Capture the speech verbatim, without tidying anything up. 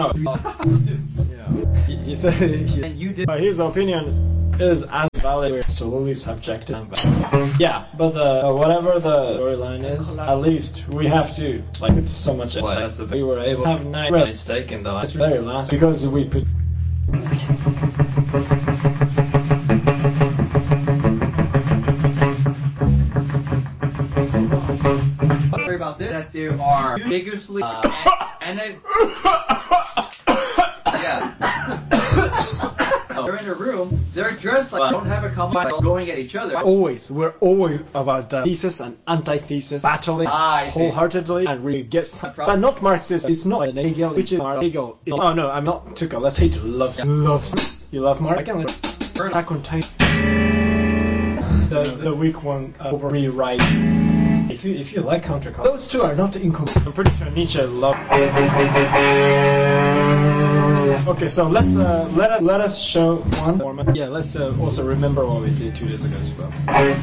Oh, yeah. He, he said he, And you did. uh, his opinion is as valid. We're solely subjective. But yeah, but the uh, whatever the storyline is, at least we have to like it's so much less. We were able to have a nice mistake in the last very last because we put. Sorry about this. That there are vigorously uh, and, and then, yeah. They're in a room. They're dressed like they don't have a common going at each other. Always, we're always about uh, thesis and antithesis, battling Ah, wholeheartedly and really gets, but not Marxist. It's not an Hegel, which is Hegel. Oh no, I'm not Tuchel. Let's hate loves loves. You love Marx? I can let burn back on time. The the weak one uh, over rewrite. If you if you like counter, those two are not incomplete. I'm pretty sure Nietzsche loved. Okay, so let's uh, let us let us show one format. Yeah, let's uh, also remember what we did two days ago as well.